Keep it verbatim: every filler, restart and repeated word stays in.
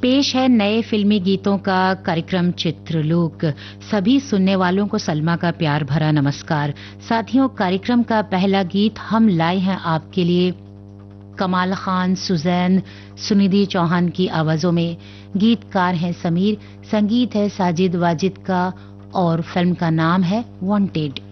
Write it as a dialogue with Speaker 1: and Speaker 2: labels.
Speaker 1: पेश है नए फिल्मी गीतों का कार्यक्रम चित्रलोक। सभी सुनने वालों को सलमा का प्यार भरा नमस्कार। साथियों, कार्यक्रम का पहला गीत हम लाए हैं आपके लिए कमाल खान, सुजैन, सुनिधि चौहान की आवाजों में। गीतकार हैं समीर, संगीत है साजिद वाजिद का और फिल्म का नाम है वांटेड।